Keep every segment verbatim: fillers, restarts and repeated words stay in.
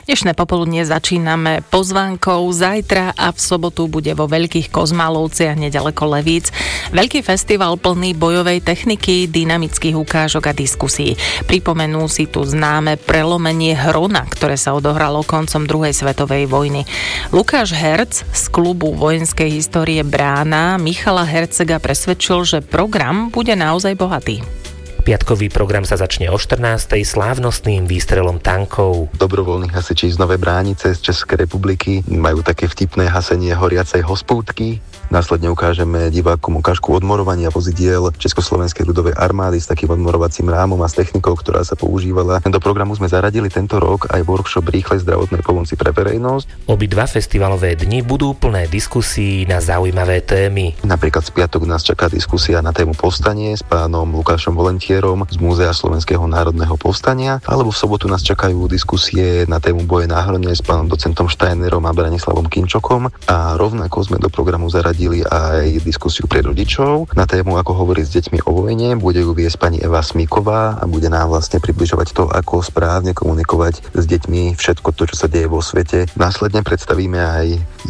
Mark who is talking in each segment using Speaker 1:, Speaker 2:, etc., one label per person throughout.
Speaker 1: Dnešné popoludnie začíname pozvánkou. Zajtra a v sobotu bude vo Veľkých Kozmálovciach nedaleko Levíc veľký festival plný bojovej techniky, dynamických ukážok a diskusí. Pripomenú si tu známe prelomenie Hrona, ktoré sa odohralo koncom druhej svetovej vojny. Lukáš Herc z klubu vojenskej histórie Brána Michala Hercega presvedčil, že program bude naozaj bohatý.
Speaker 2: Piatkový program sa začne o štrnástej slávnostným výstrelom tankov.
Speaker 3: Dobrovoľní hasiči z Novej Bránice z Českej republiky majú také vtipné hasenie horiacej hospúdky. Následne ukážeme divákom ukážku odmorovania vozidiel Československej ľudovej armády s takým odmorovacím rámom a s technikou, ktorá sa používala. Do programu sme zaradili tento rok aj workshop rýchlej zdravotnej pomoci pre verejnosť.
Speaker 2: Obidva festivalové dni budú plné diskusí na zaujímavé témy.
Speaker 3: Napríklad z piatok nás čaká diskusia na tému povstanie s pánom Lukášom Volentierom z Múzea Slovenského národného povstania, alebo v sobotu nás čakajú diskusie na tému boje na Hrone s pánom docentom Steinerom a Branislavom Kinčokom a rovnako sme do programu zaradili aj diskusiu pre rodičov na tému, ako hovoriť s deťmi o vojne. Bude ju viesť pani Eva Smíková a bude nám vlastne približovať to, ako správne komunikovať s deťmi všetko to, čo sa deje vo svete. Následne predstavíme aj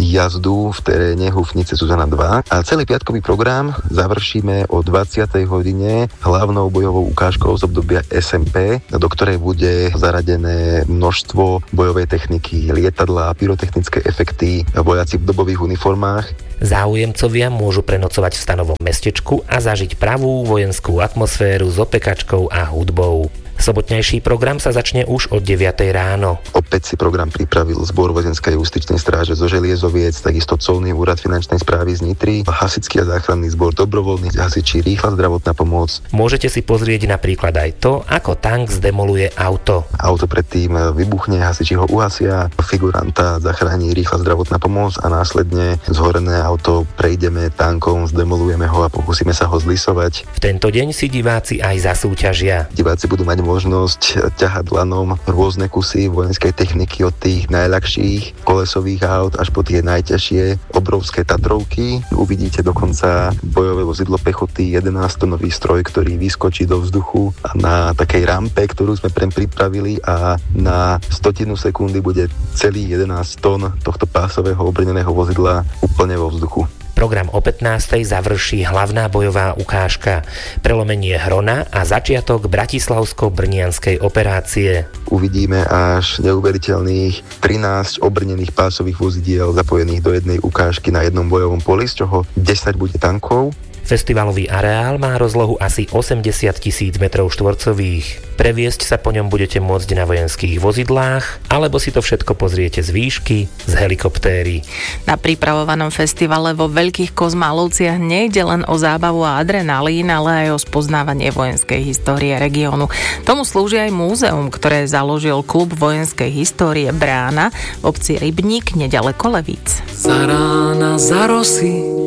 Speaker 3: jazdu v teréne Hufnice Zuzana dva a celý piatkový program završíme o dvadsiatej hodine hlavnou bojovou ukážkou z obdobia es em pé, do ktorej bude zaradené množstvo bojovej techniky, lietadlá, pyrotechnické efekty, vojaci v dobových uniformách.
Speaker 2: Záujemcovia môžu prenocovať v stanovom mestečku a zažiť pravú vojenskú atmosféru s opekačkou a hudbou. Sobotnejší program sa začne už od deviatej ráno.
Speaker 3: Opäť si program pripravil Zbor vojenskej justičnej stráže zo Želiezoviec, takisto colný úrad finančnej správy z Nitry, hasičský a záchranný zbor dobrovoľných hasičí, rýchla zdravotná pomoc.
Speaker 2: Môžete si pozrieť napríklad aj to, ako tank zdemoluje auto.
Speaker 3: Auto predtým vybuchne, hasiči ho uhasia, figuranta zachráni rýchla zdravotná pomoc a následne zhorené auto prejdeme tankom, zdemolujeme ho a pokúsime sa ho zlisovať.
Speaker 2: V tento deň si diváci aj zasúťažia.
Speaker 3: Diváci budú mať možnosť ťahať lanom rôzne kusy vojenskej techniky od tých najľahších kolesových aut až po tie najťažšie obrovské Tatrovky. Uvidíte dokonca bojové vozidlo pechoty, jedenásťtonový stroj, ktorý vyskočí do vzduchu a na takej rampe, ktorú sme pre pripravili a na stotinu sekundy bude celý jedenásť tón tohto pásového obrneného vozidla úplne vo vzduchu.
Speaker 2: Program o pätnástej završí hlavná bojová ukážka, prelomenie Hrona a začiatok bratislavsko-brnianskej operácie.
Speaker 3: Uvidíme až neuveriteľných trinásť obrnených pásových vozidiel zapojených do jednej ukážky na jednom bojovom poli, z čoho desať bude tankov.
Speaker 2: Festivalový areál má rozlohu asi osemdesiat tisíc metrov štvorcových. Previesť sa po ňom budete môcť na vojenských vozidlách, alebo si to všetko pozriete z výšky, z helikoptéry.
Speaker 1: Na pripravovanom festivale vo Veľkých Kozmálovciach nejde len o zábavu a adrenalín, ale aj o spoznávanie vojenskej histórie regiónu. Tomu slúži aj múzeum, ktoré založil klub vojenskej histórie Brána v obci Rybník nedaleko Levíc.
Speaker 4: Za rána, za rosy